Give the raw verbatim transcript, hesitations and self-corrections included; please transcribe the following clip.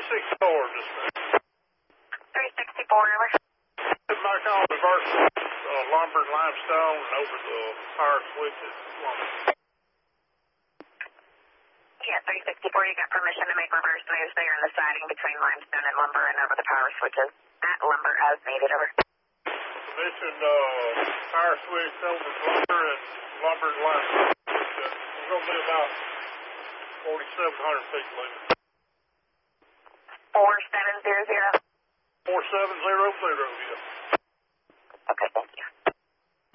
sixty-four, just a minute. three sixty-four, over. Back on the vertical uh, lumber and limestone and over the power switches. Yeah, three sixty-four, you got permission to make reverse moves there in the siding between limestone and lumber and over the power switches. At lumber as needed, over. Permission, uh, power switch over lumber and lumber and limestone. It's going to be about forty-seven hundred feet later. four seven zero zero. four seven zero zero, yeah. Okay, thank you.